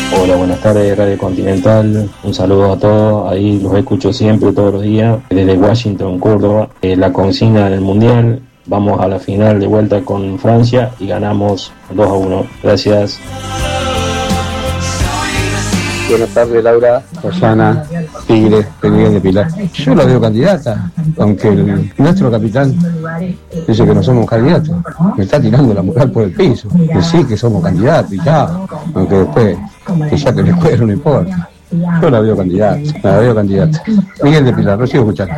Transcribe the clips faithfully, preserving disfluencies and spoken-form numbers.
Hola, buenas tardes, Radio Continental. Un saludo a todos. Ahí los escucho siempre, todos los días. Desde Washington, Córdoba. Eh, la consigna del Mundial. Vamos a la final de vuelta con Francia y ganamos dos a uno. Gracias. Buenas tardes, Laura, Rosana, Tigre, Miguel de Pilar. Yo la veo candidata, aunque el, nuestro capitán dice que no somos candidatos. Me está tirando la moral por el piso. Que sí, que somos candidatos y ya. Aunque después, que ya que le cuero no importa. Yo la veo candidata, la veo candidata. Miguel de Pilar, lo sigo escuchando.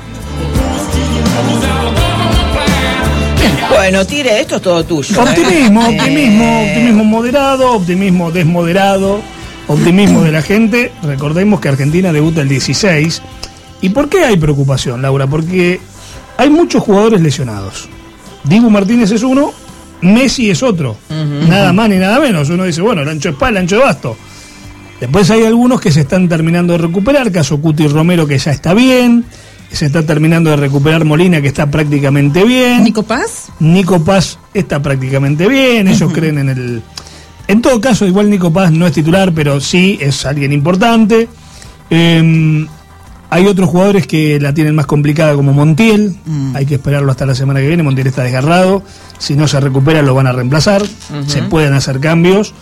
Bueno, Tigre, esto es todo tuyo. Optimismo, ¿eh? optimismo, Eh... optimismo moderado, optimismo desmoderado, optimismo de la gente. Recordemos que Argentina debuta el dieciséis. ¿Y por qué hay preocupación, Laura? Porque hay muchos jugadores lesionados. Dibu Martínez es uno, Messi es otro. Uh-huh. Nada más ni nada menos. Uno dice, bueno, el ancho de espalda, el ancho de basto. Después hay algunos que se están terminando de recuperar, caso Cuti Romero, que ya está bien. Se está terminando de recuperar Molina, que está prácticamente bien. ¿Nico Paz? Nico Paz está prácticamente bien. Ellos uh-huh. creen en el... En todo caso, igual Nico Paz no es titular, pero sí es alguien importante. Eh, hay otros jugadores que la tienen más complicada, como Montiel. Mm. Hay que esperarlo hasta la semana que viene. Montiel está desgarrado. Si no se recupera, lo van a reemplazar. Uh-huh. Se pueden hacer cambios.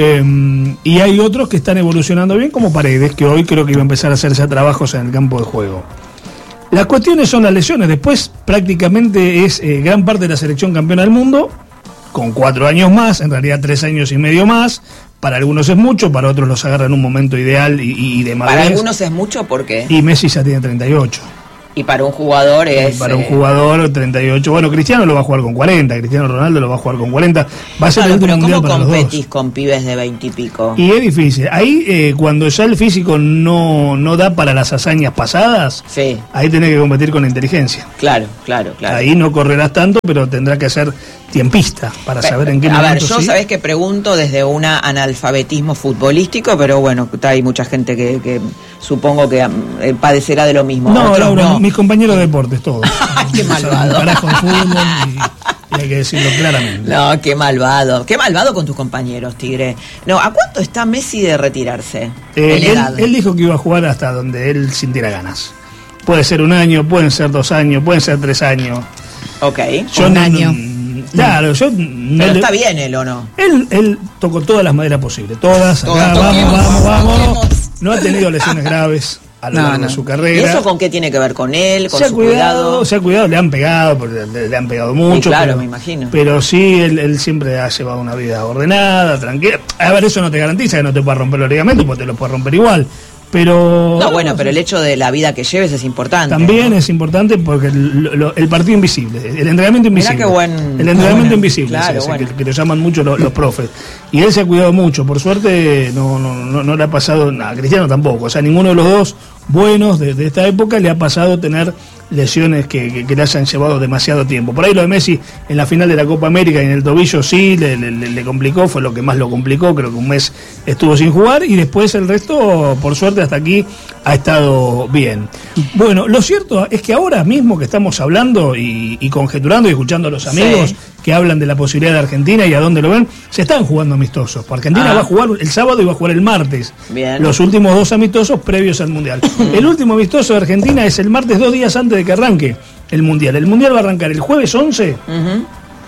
Eh, y hay otros que están evolucionando bien, como Paredes, que hoy creo que iba a empezar a hacer ya trabajos en el campo de juego. Las cuestiones son las lesiones. Después, prácticamente es eh, gran parte de la selección campeona del mundo, con cuatro años más, en realidad tres años y medio más. Para algunos es mucho, para otros los agarran en un momento ideal y, y de madurez. Para algunos es mucho, ¿por qué? Y Messi ya tiene treinta y ocho. Y para un jugador es... Y para un eh... jugador treinta y ocho. Bueno, Cristiano lo va a jugar con cuarenta, Cristiano Ronaldo lo va a jugar con cuarenta. Va a ser claro, el último mundial para los dos. ¿Cómo competís con pibes de veinte y pico? Y es difícil. Ahí, eh, cuando ya el físico no, no da para las hazañas pasadas, sí. ahí tenés que competir con la inteligencia. Claro, claro, claro. Ahí no correrás tanto, pero tendrás que ser tiempista para pero, saber en qué a momento. A ver, yo sí. sabés que pregunto desde un analfabetismo futbolístico, pero bueno, hay mucha gente que, que supongo que eh, padecerá de lo mismo. No, Otros Laura, no. mis compañeros de deportes, todos. Qué malvado. Carajo de fútbol y, y hay que decirlo claramente. No, qué malvado. Qué malvado con tus compañeros, Tigre. No, ¿a cuánto está Messi de retirarse? Eh, él, él dijo que iba a jugar hasta donde él sintiera ganas. Puede ser un año, pueden ser dos años, pueden ser tres años. Ok. Yo un no, año. Claro, yo... No pero le, está bien él, ¿o no? Él, él tocó todas las maderas posibles, todas. Todas, acá, vamos, toquemos, vamos, vamos. toquemos. No ha tenido lesiones graves a lo No, largo no. de su ¿Y carrera. eso con qué tiene que ver? ¿Con él? ¿Con se ha su cuidado, cuidado? se ha cuidado, le han pegado, porque le, le han pegado mucho. Sí, claro, pero, me imagino. Pero sí, él, él siempre ha llevado una vida ordenada, tranquila. A ver, eso no te garantiza que no te pueda romper los ligamentos, porque te los puede romper igual. Pero... No, bueno, pero el hecho de la vida que lleves es importante. También ¿no? es importante porque el, lo, el partido invisible, el entrenamiento invisible. Mirá qué buen... El entrenamiento bueno, invisible, claro, ese, bueno. que, que lo llaman mucho los, los profes. Y él se ha cuidado mucho, por suerte no, no, no, no le ha pasado nada, Cristiano tampoco. O sea, ninguno de los dos buenos de, de esta época le ha pasado tener lesiones que, que, que le hayan llevado demasiado tiempo. Por ahí lo de Messi en la final de la Copa América y en el tobillo sí, le, le, le complicó, fue lo que más lo complicó, creo que un mes estuvo sin jugar y después el resto, por suerte hasta aquí, ha estado bien. Bueno, lo cierto es que ahora mismo que estamos hablando y, y conjeturando y escuchando a los amigos sí. que hablan de la posibilidad de Argentina y a dónde lo ven, se están jugando amistosos. Argentina ah. va a jugar el sábado y va a jugar el martes. Bien. Los últimos dos amistosos previos al Mundial. El último amistoso de Argentina es el martes, dos días antes de que arranque el Mundial. El Mundial va a arrancar el jueves once uh-huh.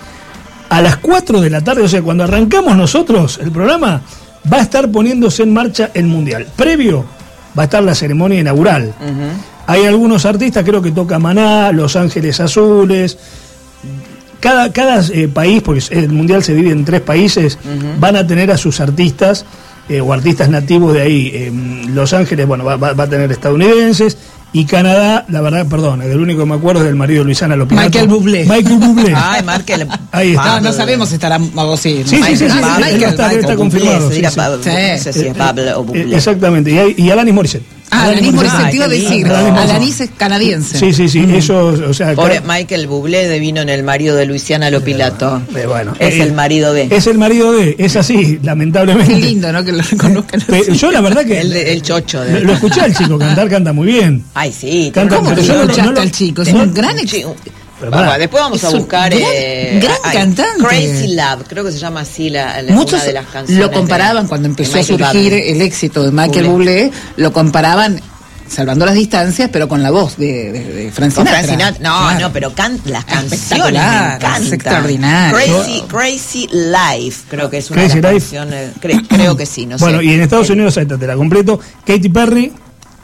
a las cuatro de la tarde. O sea, cuando arrancamos nosotros el programa, va a estar poniéndose en marcha el Mundial. Previo va a estar la ceremonia inaugural. Uh-huh. Hay algunos artistas, creo que toca Maná, Los Ángeles Azules. Cada, cada eh, país, porque el Mundial se divide en tres países, uh-huh. van a tener a sus artistas eh, o artistas nativos de ahí. Eh, Los Ángeles, bueno, va, va, va a tener estadounidenses. Y Canadá, la verdad, perdón, el único que me acuerdo es del marido de Luisana Lopilato. Michael Bublé. Michael Bublé. Ay, Michael. Ahí está. No, no sabemos si estará algo así. Sí, sí, sí, sí, Michael, sí, está, Michael, está confirmado. Sí, sí, sí. Pablo, sí. No sé si es Pablo o Bublé. Exactamente, y, hay, y Alanis Morissette. Ah, Alanis Morissette, te iba a Ay, decir. Alanis es canadiense. Sí, sí, sí, mm. ellos, o sea... Pobre acá... Michael Bublé devino en el marido de Luisiana Lopilato. Eh, bueno, es eh, el marido de... Es el marido de, es así, lamentablemente. Qué lindo, ¿no? Que lo reconozcan así. Yo la verdad que... El, de, el chocho. De... Lo escuché al chico cantar, canta muy bien. Ay, sí. Canta, ¿cómo que lo escuchaste al chico? Es un gran... Ex... Vamos, después vamos Es a un buscar gran, eh, gran ay, cantante. Crazy Love, creo que se llama así la, la Muchos una de las canciones. lo comparaban de, cuando empezó de a surgir Bublé. el éxito de Michael Bublé. Bublé, lo comparaban salvando las distancias, pero con la voz de, de, de Frank Con Sinatra. Frank Sinatra. No, Claro. no, pero can, las canciones me Espectacular, encantan. es extraordinario. Crazy, Crazy Life, creo que es una Crazy de las Life. canciones. Cre, creo que sí, no Bueno, sé. y en Estados Eh, Unidos, ahí te la completo, Katy Perry,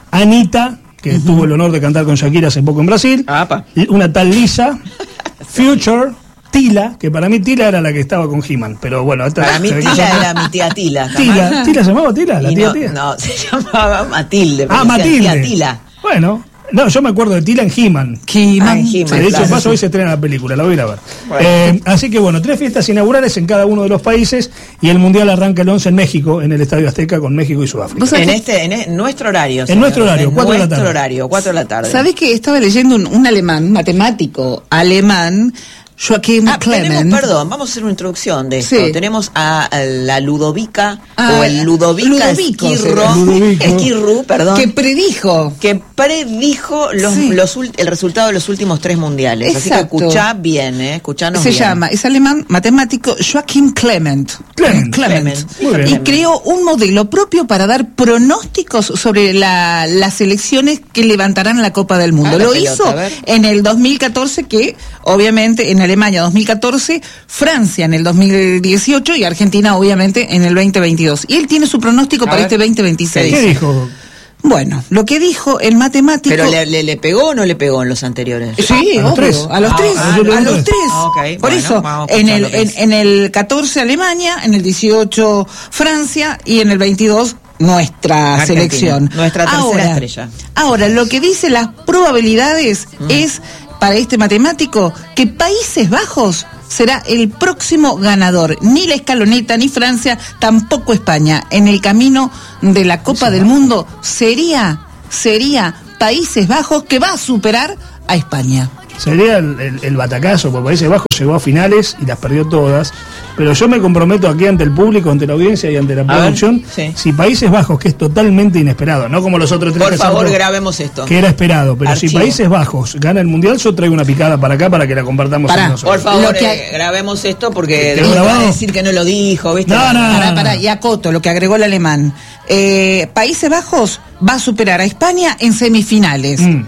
Anita, que uh-huh. tuvo el honor de cantar con Shakira hace poco en Brasil, Apa. una tal Lisa, Future, Tila, que para mí Tila era la que estaba con He-Man, pero bueno, esta, Para mí Tila era mi tía Tila. Tila, Tila se llamaba Tila, la Y tía no, tía. no, se llamaba Matilde. Ah, pero decían Matilde. Tía Tila. Bueno, no, yo me acuerdo de Tila en He-Man. He-Man. Ah, en Sí, He-Man, de hecho, claro, paso sí. hoy se estrena la película, la voy a ir a ver. Bueno. Eh, así que bueno, tres fiestas inaugurales en cada uno de los países y el Mundial arranca el once en México, en el Estadio Azteca, con México y Sudáfrica. ¿Vos sabés En que- este, en e- nuestro horario. En señores, nuestro horario, en cuatro de la nuestro tarde. horario, cuatro de la tarde. ¿Sabés que estaba leyendo un, un alemán, un matemático alemán, Joachim Ah, Clement? tenemos, perdón, vamos a hacer una introducción de esto. Sí. Tenemos a, a la Ludovica, Ah, o el Ludovica Ludovico, Esquirro, sí. Ludovico. Esquirru, perdón, Que predijo. que predijo los, Sí. los ult- el resultado de los últimos tres mundiales. Así que Exacto. escuchá bien, eh, escuchanos Se bien. llama, es alemán, matemático Joachim Clement. Clement. Clement. Muy bien. Y creó un modelo propio para dar pronósticos sobre la- las selecciones que levantarán la Copa del Mundo. Ah, la Lo pelota, hizo a ver. en el dos mil catorce, que obviamente en Alemania dos mil catorce, Francia en el dos mil dieciocho y Argentina obviamente en el veinte veintidós. Y él tiene su pronóstico A para ver. este veinte veintiséis. ¿Qué dijo? Bueno, lo que dijo el matemático... ¿Pero le, le, le pegó o no le pegó en los anteriores? Sí, A los obvio, tres. a los Ah, tres, ah, a los a los tres. tres. Ok, Por bueno, eso, vamos a en escuchar el, lo que en, dice. en el catorce Alemania, en el dieciocho Francia y en el veintidós nuestra Argentina, selección. nuestra tercera ahora, estrella. Ahora, lo que dice las probabilidades Mm. es, para este matemático, que Países Bajos será el próximo ganador. Ni la escaloneta, ni Francia, tampoco España. En el camino de la Copa del Mundo sería, sería Países Bajos, que va a superar a España. Sería el, el, el batacazo, porque Países Bajos llegó a finales y las perdió todas. Pero yo me comprometo aquí ante el público, ante la audiencia y ante la A ver, producción, sí. si Países Bajos, que es totalmente inesperado, no como los otros tres Por que favor, acertó, grabemos esto. que era esperado, pero Archivo. si Países Bajos gana el Mundial, yo traigo una picada para acá para que la compartamos Pará, con nosotros. Por favor, Lo que- eh, grabemos esto porque ¿Quedó después van a grabado? decir que no lo dijo, ¿viste? No, no. Pará, pará, y acoto lo que agregó el alemán. Eh, Países Bajos va a superar a España en semifinales Mm.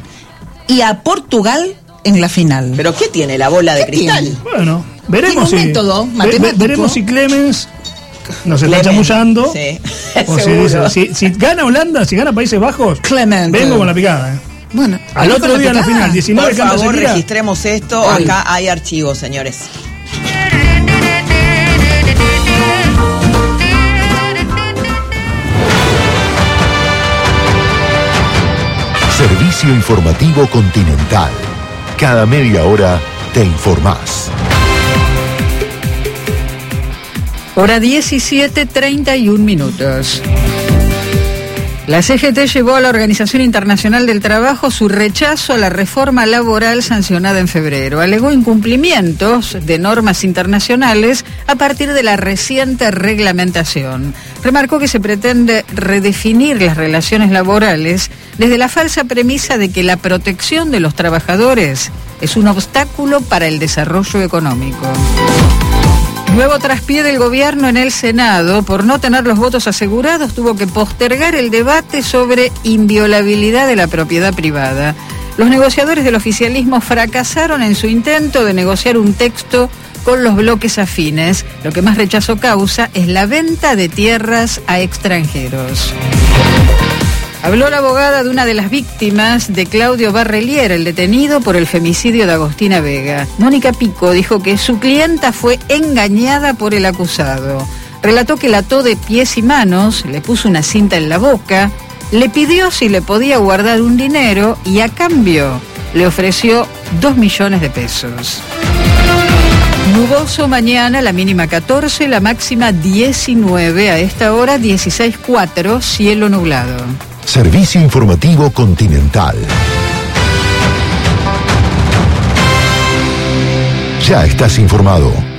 y a Portugal en la final. ¿Pero qué tiene la bola de ¿Qué cristal? tiene? Bueno, veremos Tiene un si. método ve- ve- matemático. veremos si Clemens nos está Clemens, chamullando. sí, O si, seguro. dice, si, si gana Holanda, si gana Países Bajos, Clement. vengo con la picada. ¿eh? Bueno, Al vengo otro con día en la picada. final, diecinueve Por cantas favor, Shakira. registremos esto. Ay. Acá hay archivos, señores. Servicio Informativo Continental. Cada media hora te informás. Hora diecisiete, treinta y un minutos. La C G T llevó a la Organización Internacional del Trabajo su rechazo a la reforma laboral sancionada en febrero. Alegó incumplimientos de normas internacionales a partir de la reciente reglamentación. Remarcó que se pretende redefinir las relaciones laborales desde la falsa premisa de que la protección de los trabajadores es un obstáculo para el desarrollo económico. Nuevo traspié del gobierno en el Senado. Por no tener los votos asegurados, tuvo que postergar el debate sobre inviolabilidad de la propiedad privada. Los negociadores del oficialismo fracasaron en su intento de negociar un texto con los bloques afines. Lo que más rechazo causa es la venta de tierras a extranjeros. Habló la abogada de una de las víctimas de Claudio Barrelier, el detenido por el femicidio de Agostina Vega. Mónica Pico dijo que su clienta fue engañada por el acusado. Relató que la ató de pies y manos, le puso una cinta en la boca, le pidió si le podía guardar un dinero y a cambio le ofreció dos millones de pesos. Nuboso mañana, la mínima catorce, la máxima diecinueve, a esta hora dieciséis cuatro, cielo nublado. Servicio Informativo Continental. Ya estás informado.